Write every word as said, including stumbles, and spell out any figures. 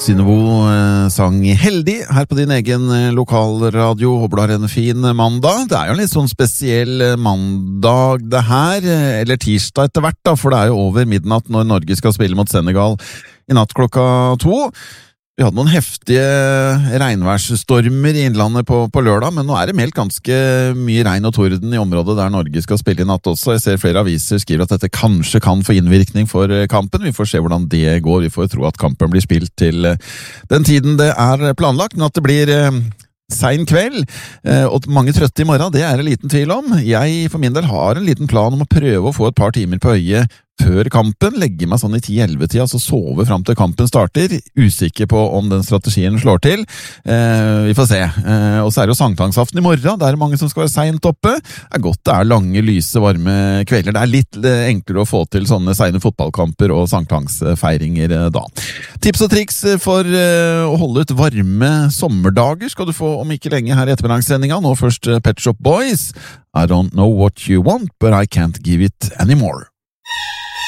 Synnøve eh, sang Heldig her på din egen eh, lokalradio. Håper du har en fin eh, mandag. Det er jo en litt sånn spesiell eh, mandag det her, eh, eller tirsdag etter hvert da, for det er jo over midnatt når Norge skal spille mot Senegal i natt klokka to. Vi hadde noen heftige regnværsstormer i innlandet på, på lørdag, men nå er det meldt ganske mye regn og torden i området der Norge skal spille i natt også. Jeg ser flere aviser skriver at dette kanskje kan få innvirkning for kampen. Vi får se hvordan det går. Vi får tro at kampen blir spilt til den tiden det er planlagt, men at det blir sein kveld, og mange trøtte i morgen, det er en liten tvil om. Jeg for min del har en liten plan om å prøve å få et par timer på øyet før kampen, legge meg sånn i ti-elleve-tida, altså sove frem til kampen starter. Usikker på om den strategien slår til. Eh, vi får se. Eh, og så er det jo sankthansaften i morgen, det er mange som skal være sent oppe. Det er godt det er lange, lyse, varme kvelder. Det er litt enklere å få til sånne sene fotballkamper og sankthansfeiringer da. Tips og triks for eh, å holde ut varme sommerdager skal du få om ikke lenge her i ettermiddagssendinga. Nå først Pet Shop Boys. I don't know what you want, but I can't give it anymore.